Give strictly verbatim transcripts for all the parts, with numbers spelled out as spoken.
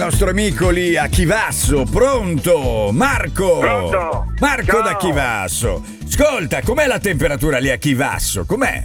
Nostro amico lì a Chivasso, pronto? Marco! Pronto? Marco Ciao. da Chivasso. Ascolta, com'è la temperatura lì a Chivasso? Com'è?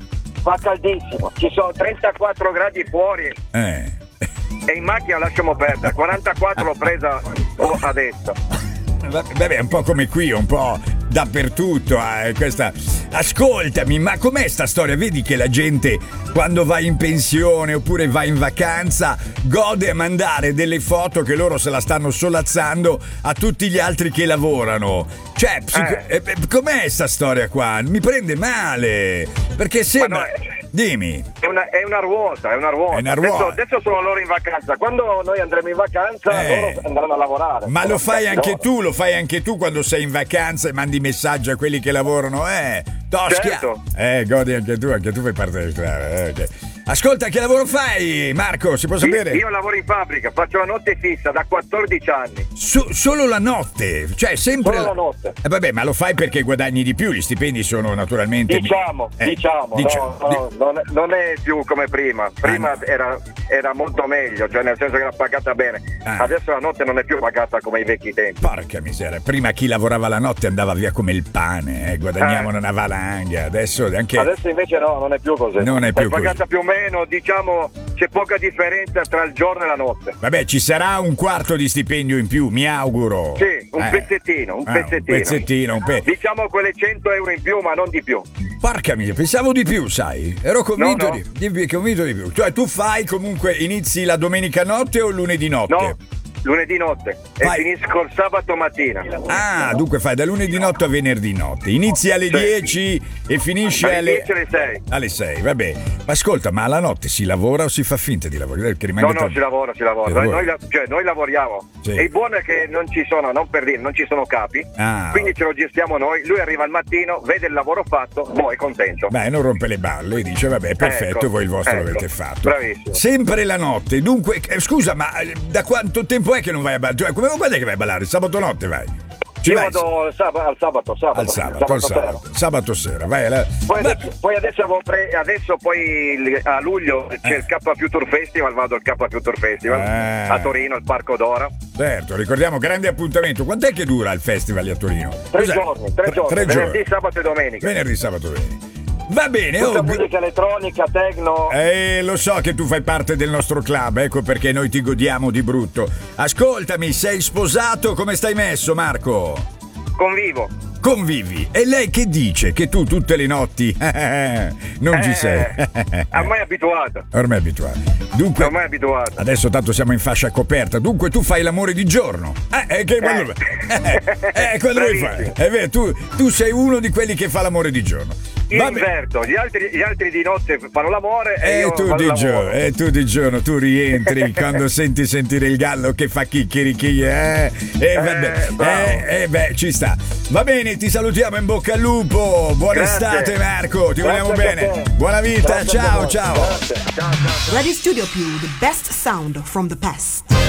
Fa caldissimo, ci sono trentaquattro gradi fuori Eh. e in macchina lasciamo perdere, quarantaquattro l'ho presa oh, adesso. Vabbè, è un po' come qui, un po' dappertutto. Eh, questa... Ascoltami, ma com'è sta storia? Vedi che la gente quando va in pensione oppure va in vacanza gode a mandare delle foto che loro se la stanno solazzando a tutti gli altri che lavorano. Cioè, psico... eh. Eh, com'è sta storia qua? Mi prende male, perché sembra... Ma no, è... Dimmi. È una, è una ruota, è una ruota. È una ruota. Adesso, adesso sono loro in vacanza. Quando noi andremo in vacanza, Eh. loro andranno a lavorare. Ma Sono lo fai cazzi anche loro. tu, lo fai anche tu quando sei in vacanza e mandi messaggi a quelli che lavorano, eh? Toschia. Certo. Eh, godi anche tu, anche tu fai parte del club. Eh, ok. Ascolta, che lavoro fai, Marco? Si può sapere? Io, io lavoro in fabbrica, faccio la notte fissa da quattordici anni. So- solo la notte, cioè sempre. Solo la notte. Eh, vabbè, ma lo fai perché guadagni di più, gli stipendi sono naturalmente. Diciamo, Eh, diciamo, diciamo. no, no, non, è, non è più come prima. Prima Ah, no. era, era molto meglio, cioè nel senso che era pagata bene. Ah. Adesso la notte non è più pagata come i vecchi tempi. Porca miseria, prima chi lavorava la notte andava via come il pane, eh, guadagnavano Eh. una valanga, adesso anche. Adesso invece no, non è più così. Non è più pagata più o meno, diciamo, c'è poca differenza tra il giorno e la notte. Vabbè, ci sarà un quarto di stipendio in più, mi auguro. Sì, un Eh. pezzettino, un Ah, pezzettino. Un pezzettino, un pe- Diciamo quelle cento euro in più, ma non di più. Porca mia, pensavo di più, sai. Ero convinto, No, no. Di, di, convinto di più. Cioè, tu fai comunque, inizi la domenica notte o lunedì notte? No, lunedì notte Vai. e finisco il sabato mattina. Ah, dunque fai da lunedì notte a venerdì notte. Inizi alle Sì. dieci e finisci Alle alle... dieci alle sei. Alle sei, vabbè. Ma ascolta, ma alla notte si lavora o si fa finta di lavorare? Che rimanga No, no, tra- si lavora, si lavora. Si Noi, lavora. noi la- cioè, noi lavoriamo. Sì. E il buono è che non ci sono, non per dire, non ci sono capi. Ah. Quindi ce lo gestiamo noi. Lui arriva al mattino, vede il lavoro fatto, boh, è contento. Beh, non rompe le balle, dice vabbè, perfetto, Ecco, voi il vostro ecco. l'avete fatto. Bravissimo. Sempre la notte, dunque, eh, scusa, ma eh, da quanto tempo è che non vai a ballare? Cioè, come quando è che vai a ballare? Sabato notte vai? Ci Io vai? vado al sab- al sabato, sabato, Al sabato, al sera. sabato, sabato sera, vai alla... Poi Ma- adesso, poi adesso, avevo pre- adesso poi il- a luglio c'è Eh. il K Future Festival, vado al K Future Festival Eh. a Torino, al Parco d'Ora. Certo, ricordiamo, grande appuntamento. Quant'è che dura il festival a Torino? Tre Cos'è? giorni, tre giorni, tre venerdì, sabato e domenica. Venerdì, sabato, domenica. Va bene, Tutta oh, musica elettronica, techno. Eh, lo so che tu fai parte del nostro club, ecco perché noi ti godiamo di brutto. Ascoltami, sei sposato? Come stai messo, Marco? Convivo. Convivi. E lei che dice? Che tu tutte le notti non ci Eh, sei. ormai è abituata. Ormai è abituato. Dunque, Ormai è abituata. adesso tanto siamo in fascia coperta. Dunque tu fai l'amore di giorno. Eh, eh, che quando, eh, eh, quando lo fai? Bravissimo. È vero, tu, tu sei uno di quelli che fa l'amore di giorno. Io Va bene. inverto, gli altri, gli altri di notte fanno l'amore e E io tu, vado di al lavoro. giorno, e tu di giorno, tu rientri quando senti sentire il gallo che fa chicchirichi, eh? E vabbè, bravo. eh, eh, beh, ci sta. Va bene, ti salutiamo, in bocca al lupo. Buona Grazie. estate, Marco, ti Grazie vogliamo anche a bene. te. Buona vita, Grazie anche a ciao, voi. ciao. Grazie. Ciao, ciao. Radio Studio Più, the best sound from the past.